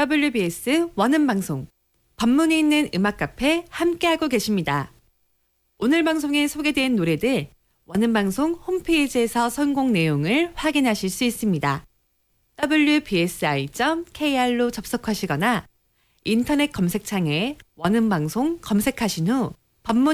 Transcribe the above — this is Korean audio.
WBS 원음방송 관문이 있는 음악 카페 함께하고 계십니다. 오늘 방송에 소개된 노래들 원음방송 홈페이지에서 선곡 내용을 확인하실 수 있습니다. wbsi.kr로 접속하시거나 인터넷 검색창에 원음방송 검색하신 후 관문